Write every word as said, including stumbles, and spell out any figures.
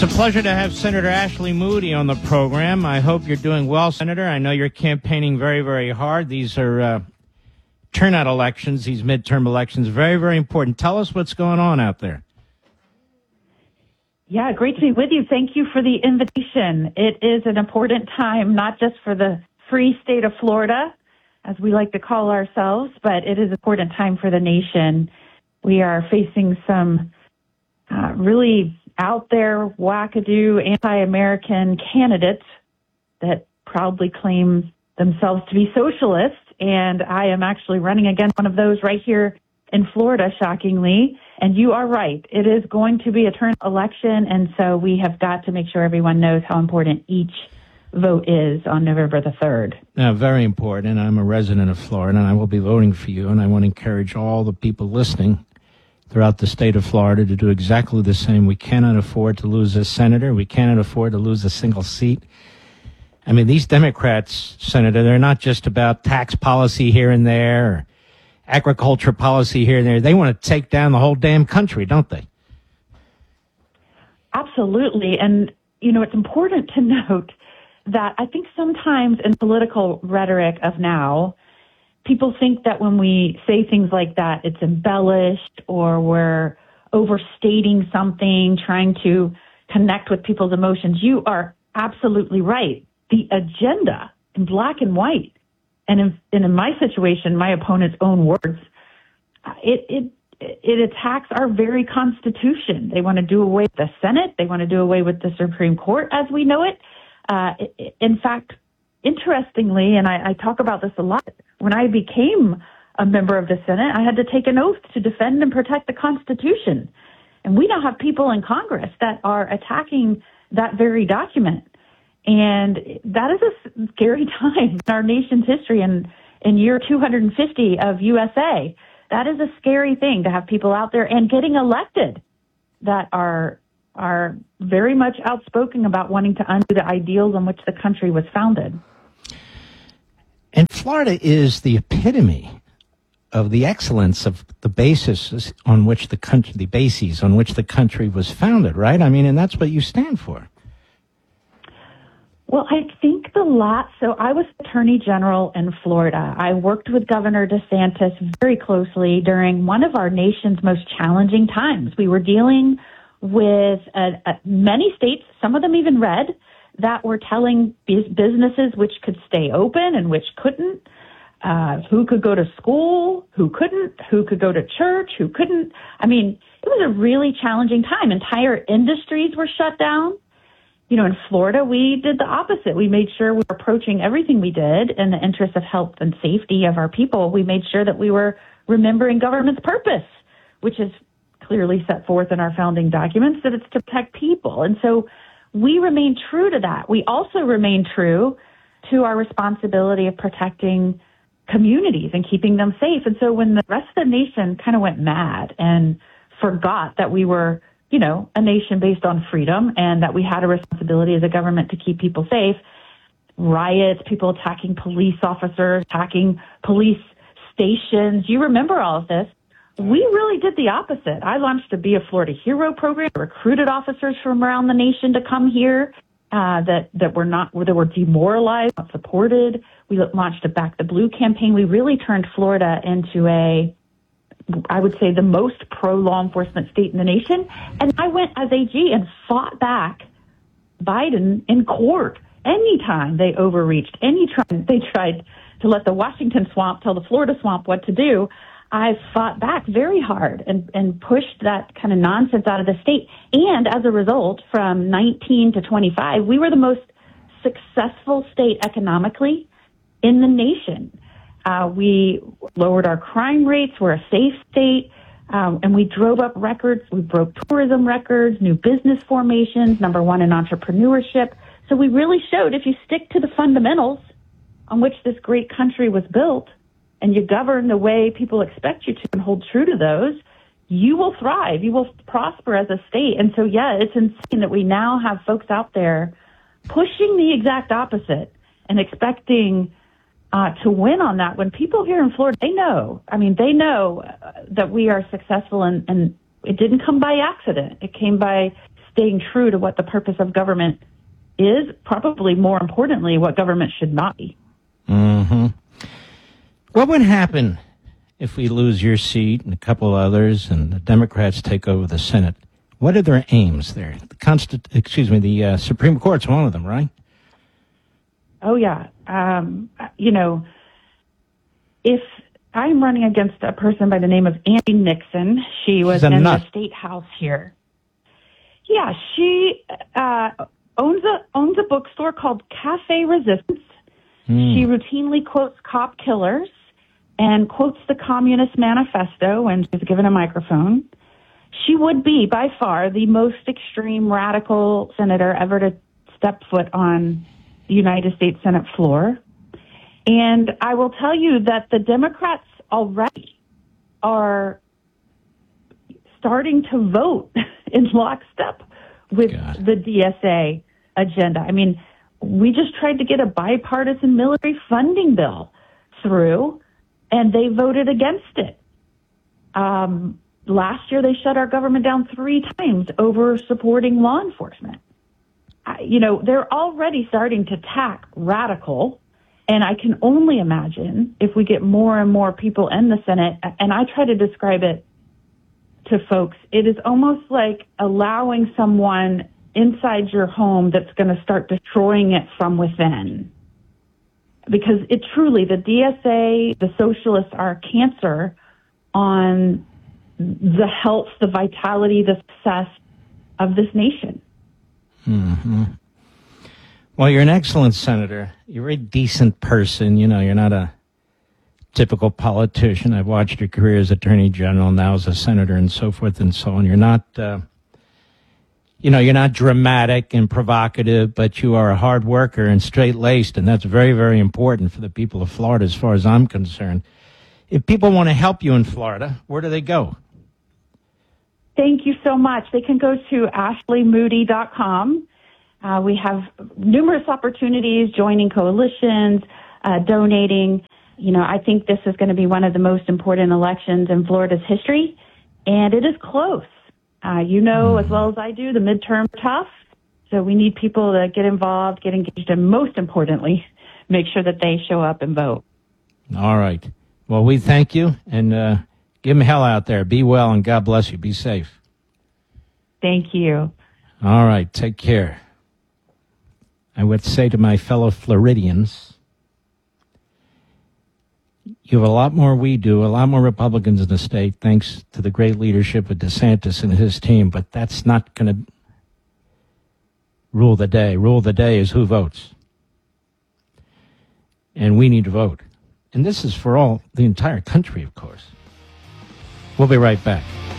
a pleasure to have Senator Ashley Moody on the program. I hope you're doing well, Senator. I know you're campaigning very, very hard. These are uh, turnout elections, these midterm elections, very, very important. Tell us what's going on out there. Yeah, great to be with you. Thank you for the invitation. It is an important time, not just for the free state of Florida, as we like to call ourselves, but it is an important time for the nation. We are facing some uh, really out there, wackadoo, anti-American candidates that proudly claim themselves to be socialists, and I am actually running against one of those right here in Florida, shockingly. And you are right. It is going to be a turn election, and so we have got to make sure everyone knows how important each vote is on November the third. Now, very important. I'm a resident of Florida, and I will be voting for you, and I want to encourage all the people listening throughout the state of Florida to do exactly the same. We cannot afford to lose a senator. We cannot afford to lose a single seat. I mean, these Democrats, Senator, they're not just about tax policy here and there, or agriculture policy here and there. They want to take down the whole damn country, don't they? Absolutely. And, you know, it's important to note that I think sometimes in political rhetoric of now, people think that when we say things like that, it's embellished or we're overstating something, trying to connect with people's emotions. You are absolutely right. The agenda in black and white, and in, and in my situation, my opponent's own words, it, it, it attacks our very Constitution. They want to do away with the Senate. They want to do away with the Supreme Court as we know it. Uh, in fact, interestingly, and I, I talk about this a lot, when I became a member of the Senate, I had to take an oath to defend and protect the Constitution. And we now have people in Congress that are attacking that very document. And that is a scary time in our nation's history. And in year two hundred fifty of U S A, that is a scary thing to have people out there and getting elected that are are very much outspoken about wanting to undo the ideals on which the country was founded. And Florida is the epitome of the excellence of the basis on which the country, the bases on which the country was founded, right? I mean, and that's what you stand for. Well, I think the lot, so I was Attorney General in Florida. I worked with Governor DeSantis very closely during one of our nation's most challenging times. We were dealing with uh, uh, many states, some of them even red, that were telling businesses which could stay open and which couldn't, uh, who could go to school, who couldn't, who could go to church, who couldn't. I mean, it was a really challenging time. Entire industries were shut down. You know, in Florida, we did the opposite. We made sure we were approaching everything we did in the interest of health and safety of our people. We made sure that we were remembering government's purpose, which is clearly set forth in our founding documents, that it's to protect people. And so we remain true to that. We also remain true to our responsibility of protecting communities and keeping them safe. And so when the rest of the nation kind of went mad and forgot that we were, you know, a nation based on freedom and that we had a responsibility as a government to keep people safe, riots, people attacking police officers, attacking police stations. You remember all of this. We really did the opposite. I launched a Be a Florida Hero program, recruited officers from around the nation to come here uh, that, that were not, that were demoralized, not supported. We launched a Back the Blue campaign. We really turned Florida into a, I would say, the most pro-law enforcement state in the nation. And I went as A G and fought back Biden in court anytime they overreached, anytime they tried to let the Washington swamp tell the Florida swamp what to do. I fought back very hard and, and pushed that kind of nonsense out of the state. And as a result, from nineteen to twenty-five, we were the most successful state economically in the nation. Uh, we lowered our crime rates. We're a safe state. Um, and we drove up records. We broke tourism records, new business formations, number one in entrepreneurship. So we really showed if you stick to the fundamentals on which this great country was built, and you govern the way people expect you to and hold true to those, you will thrive. You will prosper as a state. And so, yeah, it's insane that we now have folks out there pushing the exact opposite and expecting uh, to win on that when people here in Florida, they know, I mean, they know uh, that we are successful and, and it didn't come by accident. It came by staying true to what the purpose of government is, probably more importantly, what government should not be. Mm-hmm. What would happen if we lose your seat and a couple others and the Democrats take over the Senate? What are their aims there? The Constit- excuse me, the uh, Supreme Court's one of them, right? Oh, yeah. Um, you know, if I'm running against a person by the name of Andy Nixon, she was in nut. the State House here. Yeah, she uh, owns a owns a bookstore called Cafe Resistance. Mm. She routinely quotes cop killers and quotes the Communist Manifesto when she's given a microphone. She would be, by far, the most extreme radical senator ever to step foot on the United States Senate floor. And I will tell you that the Democrats already are starting to vote in lockstep with God. the D S A agenda. I mean, we just tried to get a bipartisan military funding bill through, and they voted against it. Um, last year, they shut our government down three times over supporting law enforcement. I, you know, they're already starting to tack radical, and I can only imagine if we get more and more people in the Senate, and I try to describe it to folks, it is almost like allowing someone inside your home that's going to start destroying it from within. Because it truly, the D S A, the socialists are a cancer on the health, the vitality, the success of this nation. Mm-hmm. Well, you're an excellent senator. You're a decent person. You know, you're not a typical politician. I've watched your career as Attorney General, now as a senator, and so forth and so on. You're not, uh, you know, you're not dramatic and provocative, but you are a hard worker and straight-laced, and that's very, very important for the people of Florida as far as I'm concerned. If people want to help you in Florida, where do they go? Thank you so much. They can go to ashley moody dot com. Uh, we have numerous opportunities, joining coalitions, uh, donating. You know, I think this is going to be one of the most important elections in Florida's history, and it is close. Uh, you know as well as I do, the midterms are tough, so we need people to get involved, get engaged, and most importantly, make sure that they show up and vote. All right. Well, we thank you, and uh, give them hell out there. Be well, and God bless you. Be safe. Thank you. All right. Take care. I would say to my fellow Floridians, you have a lot more we do, a lot more Republicans in the state, thanks to the great leadership of DeSantis and his team, but that's not going to rule the day. Rule the day is who votes. And we need to vote. And this is for all, the entire country, of course. We'll be right back.